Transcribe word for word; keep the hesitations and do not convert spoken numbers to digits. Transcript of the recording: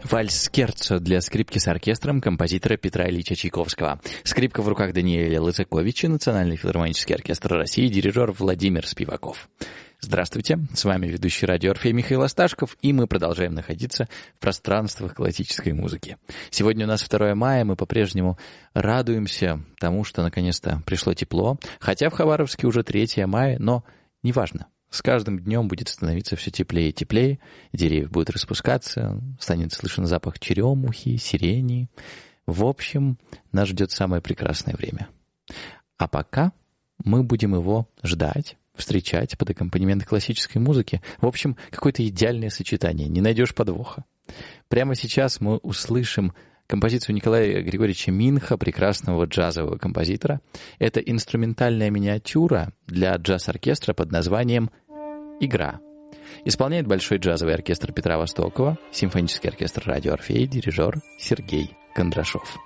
Вальс «Скерцо» для скрипки с оркестром композитора Петра Ильича Чайковского. Скрипка в руках Даниэля Лысаковича, Национальный филармонический оркестр России, дирижер Владимир Спиваков. Здравствуйте, с вами ведущий радио Орфей Михаил Асташков, и мы продолжаем находиться в пространствах классической музыки. Сегодня у нас второе мая, мы по-прежнему радуемся тому, что наконец-то пришло тепло, хотя в Хабаровске уже третье мая, но неважно. С каждым днем будет становиться все теплее и теплее, деревья будут распускаться, станет слышен запах черемухи, сирени. В общем, нас ждет самое прекрасное время. А пока мы будем его ждать, встречать под аккомпанемент классической музыки. В общем, какое-то идеальное сочетание, не найдешь подвоха. Прямо сейчас мы услышим композицию Николая Григорьевича Минха, прекрасного джазового композитора. Это инструментальная миниатюра для джаз-оркестра под названием «Игра». Исполняет Большой джазовый оркестр Петра Востокова, симфонический оркестр радио Орфей, дирижер Сергей Кондрашов.